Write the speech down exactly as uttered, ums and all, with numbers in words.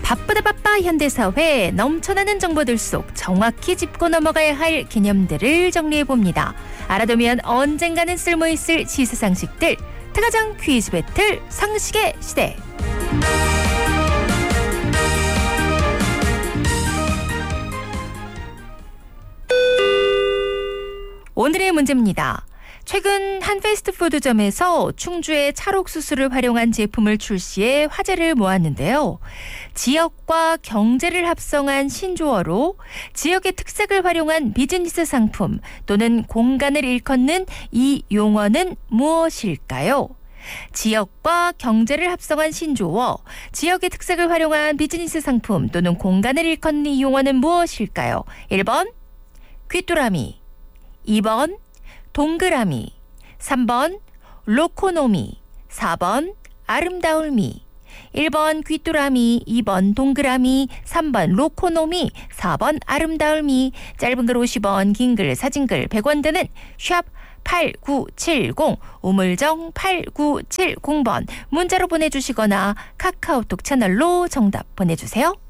바쁘다 바빠 현대사회 넘쳐나는 정보들 속 정확히 짚고 넘어가야 할 개념들을 정리해봅니다. 알아두면 언젠가는 쓸모있을 시사상식들, 특가장 퀴즈 배틀 상식의 시대. 오늘의 문제입니다. 최근 한 패스트푸드점에서 충주의 찰옥수수를 활용한 제품을 출시해 화제를 모았는데요. 지역과 경제를 합성한 신조어로 지역의 특색을 활용한 비즈니스 상품 또는 공간을 일컫는 이 용어는 무엇일까요? 지역과 경제를 합성한 신조어, 지역의 특색을 활용한 비즈니스 상품 또는 공간을 일컫는 이 용어는 무엇일까요? 일 번 귀뚜라미, 이 번 동그라미, 삼 번 로코노미, 사 번 아름다울미. 일 번 귀뚜라미, 이 번 동그라미, 삼 번 로코노미, 사 번 아름다울미. 짧은 글 오십 원, 긴 글 사진글 백 원 드는 샵 팔구칠공, 우물정 팔구칠공 번 문자로 보내주시거나 카카오톡 채널로 정답 보내주세요.